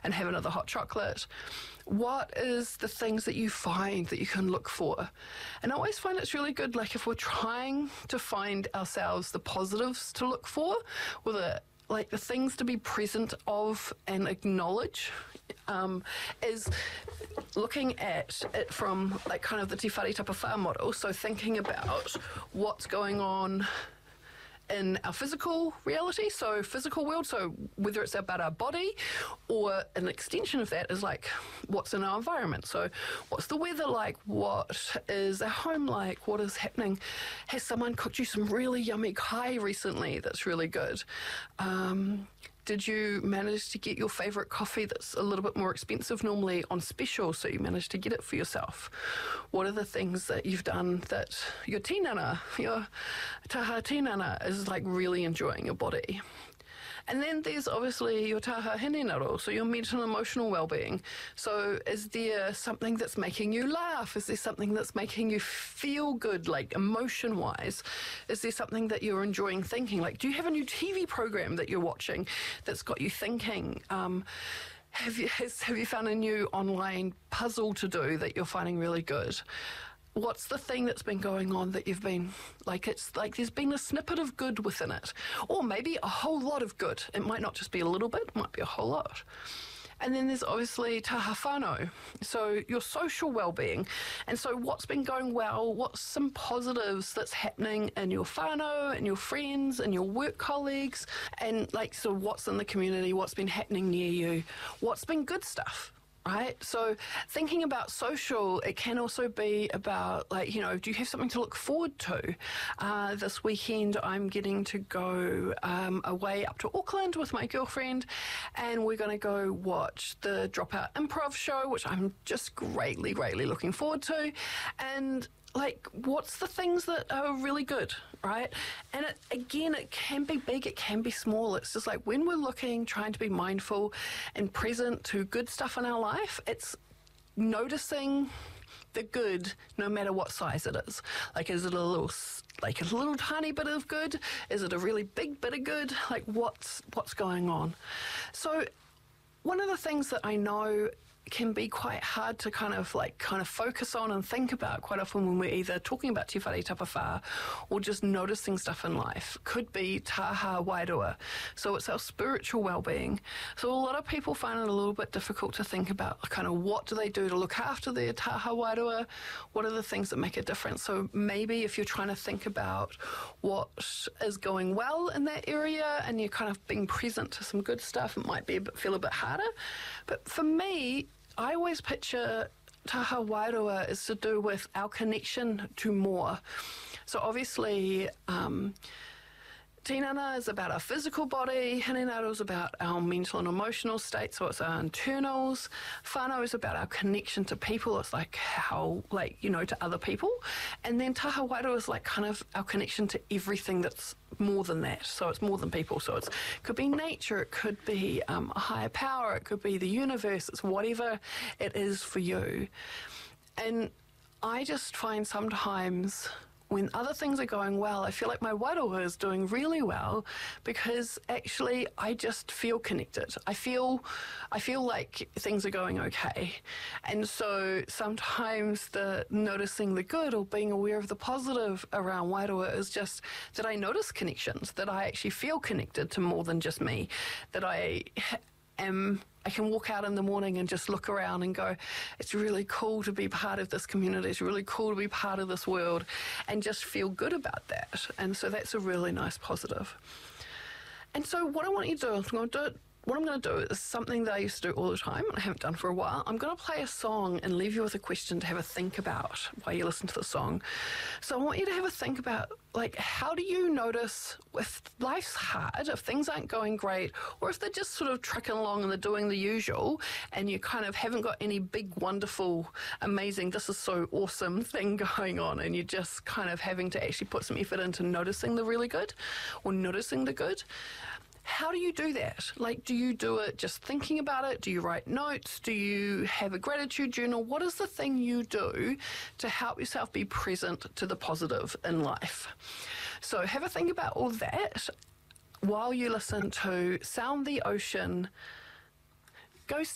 and have another hot chocolate. What is the things that you find that you can look for? And I always find it's really good, like if we're trying to find ourselves the positives to look for, or the things to be present of and acknowledge, is looking at it from like kind of the Te Whare Tapawhā model. So thinking about what's going on in our physical reality, so physical world, so whether it's about our body or an extension of that is like what's in our environment. So what's the weather like? What is our home like? What is happening? Has someone cooked you some really yummy kai recently that's really good? Did you manage to get your favourite coffee that's a little bit more expensive normally on special, so you managed to get it for yourself? What are the things that you've done that your tinana, your taha tinana, is like really enjoying your body? And then there's obviously your taha hinenaro, so your mental and emotional well-being. So is there something that's making you laugh? Is there something that's making you feel good, like emotion-wise? Is there something that you're enjoying thinking? Like, do you have a new TV program that you're watching that's got you thinking? Have you found a new online puzzle to do that you're finding really good? What's the thing that's been going on that you've been, like, it's like there's been a snippet of good within it, or maybe a whole lot of good. It might not just be a little bit, it might be a whole lot. And then there's obviously taha whānau, so your social well-being. And so what's been going well, what's some positives that's happening in your whānau and your friends and your work colleagues, and like, so what's in the community, what's been happening near you, what's been good stuff. Right? So thinking about social, it can also be about, like, you know, do you have something to look forward to? This weekend I'm getting to go away up to Auckland with my girlfriend, and we're going to go watch the Dropout Improv show, which I'm just greatly looking forward to. And like, what's the things that are really good, right? And it can be big, it can be small. It's just like when we're looking, trying to be mindful and present to good stuff in our life, it's noticing the good no matter what size it is. Like, is it a little tiny bit of good? Is it a really big bit of good? Like, what's going on? So one of the things that I know can be quite hard to kind of focus on and think about quite often when we're either talking about Te Whare Tapawhā or just noticing stuff in life could be taha wairua. So it's our spiritual well-being. So a lot of people find it a little bit difficult to think about kind of what do they do to look after their taha wairua, what are the things that make a difference. So maybe if you're trying to think about what is going well in that area and you're kind of being present to some good stuff, it might feel a bit harder. But for me, I always picture taha wairua is to do with our connection to more. So obviously, tinana is about our physical body, hinenaro is about our mental and emotional state, so it's our internals. Whānau is about our connection to people, it's like how, like, you know, to other people. And then taha wairua is like kind of our connection to everything that's more than that. So it's more than people. So it could be nature, it could be a higher power, it could be the universe, it's whatever it is for you. And I just find sometimes when other things are going well, I feel like my wairua is doing really well because actually I just feel connected. I feel like things are going okay. And so sometimes the noticing the good or being aware of the positive around wairua is just that I notice connections, that I actually feel connected to more than just me, that I can walk out in the morning and just look around and go, it's really cool to be part of this community, it's really cool to be part of this world, and just feel good about that. And so that's a really nice positive. And so what I want you to do, what I'm going to do is something that I used to do all the time, and I haven't done for a while. I'm going to play a song and leave you with a question to have a think about while you listen to the song. So I want you to have a think about, like, how do you notice if life's hard, if things aren't going great, or if they're just sort of trucking along and they're doing the usual, and you kind of haven't got any big, wonderful, amazing, this is so awesome thing going on, and you're just kind of having to actually put some effort into noticing the really good, or noticing the good. How do you do that? Like, do you do it just thinking about it? Do you write notes? Do you have a gratitude journal? What is the thing you do to help yourself be present to the positive in life? So have a think about all that while you listen to Sound the Ocean. Go